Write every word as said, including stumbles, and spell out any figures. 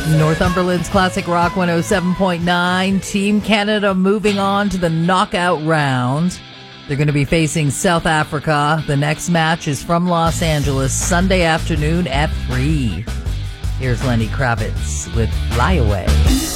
Northumberland's Classic Rock one oh seven point nine. Team Canada moving on to the knockout round. They're going to be facing South Africa. The next match is from Los Angeles, Sunday afternoon at three. Here's Lenny Kravitz with Fly Away.